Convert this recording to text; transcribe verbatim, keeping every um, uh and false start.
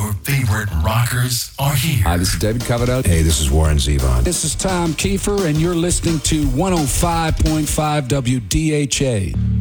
Your favorite rockers are here. Hi, this is David Coverdale. Hey, this is Warren Zevon. This is Tom Kiefer, and you're listening to one oh five point five W D H A.